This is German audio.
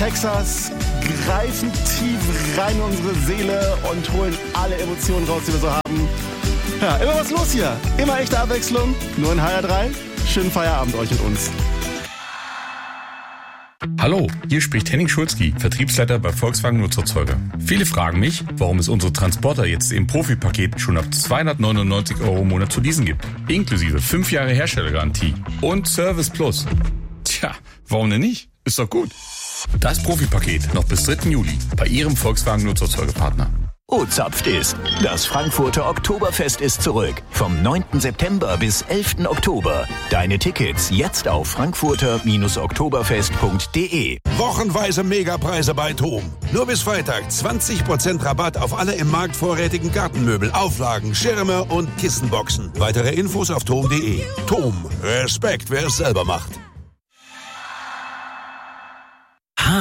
Texas, greifen tief rein in unsere Seele und holen alle Emotionen raus, die wir so haben. Ja, immer was los hier. Immer echte Abwechslung. Nur in HR3. Schönen Feierabend euch und uns. Hallo, hier spricht Henning Schulzki, Vertriebsleiter bei Volkswagen Nutzerzeuger. Viele fragen mich, warum es unsere Transporter jetzt im Profipaket schon ab 299 € im Monat zu leasen gibt. Inklusive 5 Jahre Herstellergarantie und Service Plus. Tja, warum denn nicht? Ist doch gut. Das Profipaket noch bis 3. Juli bei Ihrem Volkswagen Nutzerzeugerpartner. Zapft ist. Das Frankfurter Oktoberfest ist zurück. Vom 9. September bis 11. Oktober. Deine Tickets jetzt auf frankfurter-oktoberfest.de. Wochenweise Megapreise bei TOM. Nur bis Freitag 20% Rabatt auf alle im Markt vorrätigen Gartenmöbel, Auflagen, Schirme und Kissenboxen. Weitere Infos auf tom.de. TOM. Respekt, wer es selber macht.